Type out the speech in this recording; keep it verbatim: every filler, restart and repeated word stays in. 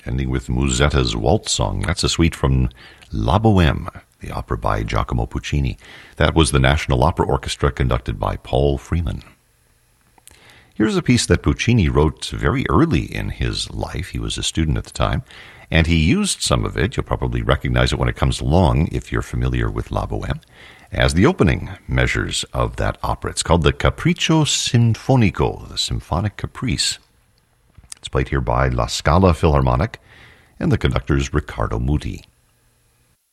ending with Musetta's Waltz Song. That's a suite from La Boheme, the opera by Giacomo Puccini. That was the National Opera Orchestra conducted by Paul Freeman. Here's a piece that Puccini wrote very early in his life. He was a student at the time, and he used some of it. You'll probably recognize it when it comes along if you're familiar with La Boheme, as the opening measures of that opera. It's called the Capriccio Sinfonico, the Symphonic Caprice. It's played here by La Scala Philharmonic, and the conductor is Riccardo Muti.